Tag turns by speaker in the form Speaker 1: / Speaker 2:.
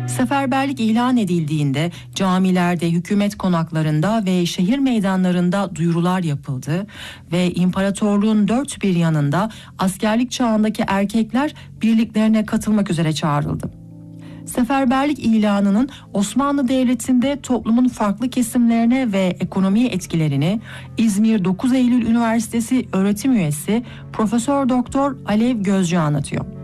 Speaker 1: Seferberlik ilan edildiğinde camilerde, hükümet konaklarında ve şehir meydanlarında duyurular yapıldı ve imparatorluğun dört bir yanında askerlik çağındaki erkekler birliklerine katılmak üzere çağrıldı. Seferberlik ilanının Osmanlı Devleti'nde toplumun farklı kesimlerine ve ekonomiye etkilerini İzmir 9 Eylül Üniversitesi öğretim üyesi Profesör Doktor Alev Gözcü anlatıyor.